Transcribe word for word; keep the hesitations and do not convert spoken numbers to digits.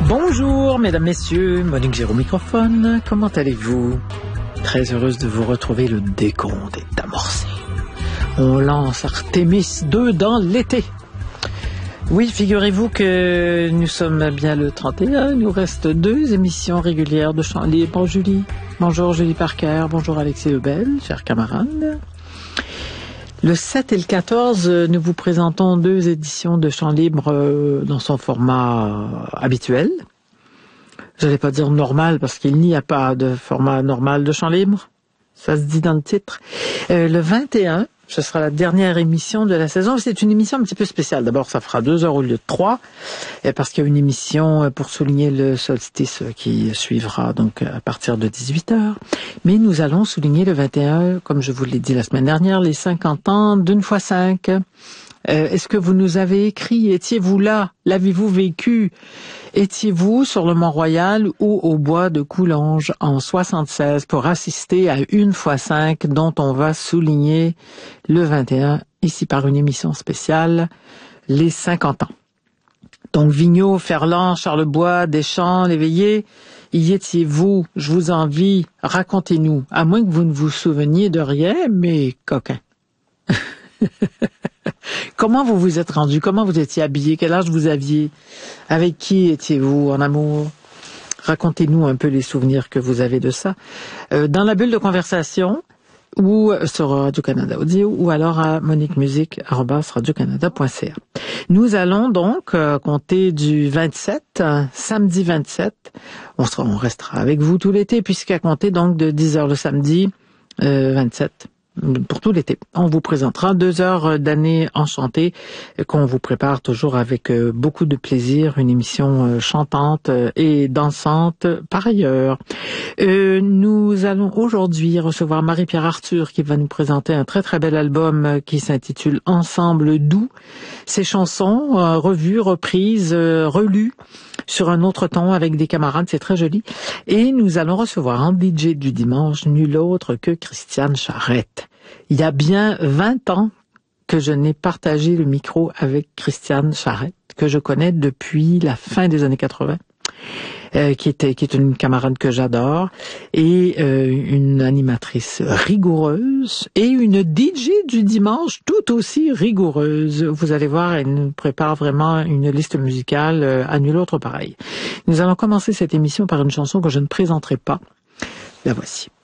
Bonjour, mesdames, messieurs, Monique Géraud au microphone. Comment allez-vous? Très heureuse de vous retrouver. Le décompte est amorcé. On lance Artémis deux dans l'été. Oui, figurez-vous que nous sommes bien le trente et un. Il nous reste deux émissions régulières de Chant Libre. Julie. Bonjour Julie Parker. Bonjour Alexis Lebel, chers camarades. Le sept et le quatorze, nous vous présentons deux éditions de Chant Libre dans son format habituel. Je n'allais pas dire normal parce qu'il n'y a pas de format normal de Chant Libre. Ça se dit dans le titre. Euh, le vingt et un, ce sera la dernière émission de la saison. C'est une émission un petit peu spéciale. D'abord, ça fera deux heures au lieu de trois, parce qu'il y a une émission pour souligner le solstice qui suivra donc à partir de dix-huit heures. Mais nous allons souligner le vingt et un, comme je vous l'ai dit la semaine dernière, les cinquante ans d'une fois cinq. Euh, est-ce que vous nous avez écrit? Étiez-vous là? L'avez-vous vécu? Étiez-vous sur le Mont-Royal ou au bois de Coulanges en soixante-seize pour assister à une fois cinq dont on va souligner le vingt et un ici par une émission spéciale, les cinquante ans. Donc Vigneault, Ferland, Charlebois, Deschamps, Léveillé, y étiez-vous? Je vous envie, racontez-nous, à moins que vous ne vous souveniez de rien, mais coquin. Comment vous vous êtes rendu? Comment vous étiez habillé? Quel âge vous aviez? Avec qui étiez-vous en amour? Racontez-nous un peu les souvenirs que vous avez de ça. Euh, dans la bulle de conversation, ou sur Radio-Canada Audio, ou alors à moniquemusique arobase radio canada point c a. Nous allons donc euh, compter du vingt-sept, euh, samedi vingt-sept. On, sera, on restera avec vous tout l'été, puisqu'à compter donc de dix heures le samedi euh, vingt-sept. Pour tout l'été. On vous présentera deux heures d'année enchantée qu'on vous prépare toujours avec beaucoup de plaisir, une émission chantante et dansante par ailleurs. Euh, nous allons aujourd'hui recevoir Marie-Pierre Arthur qui va nous présenter un très très bel album qui s'intitule Ensemble doux. Ces chansons euh, revues, reprises, euh, relues sur un autre ton avec des camarades, c'est très joli. Et nous allons recevoir en D J du dimanche nul autre que Christiane Charette. Il y a bien vingt ans que je n'ai partagé le micro avec Christiane Charette, que je connais depuis la fin des années quatre-vingts, euh, qui était qui est une camarade que j'adore, et euh, une animatrice rigoureuse, et une D J du dimanche tout aussi rigoureuse. Vous allez voir, elle nous prépare vraiment une liste musicale euh, à nul autre pareil. Nous allons commencer cette émission par une chanson que je ne présenterai pas. La voici.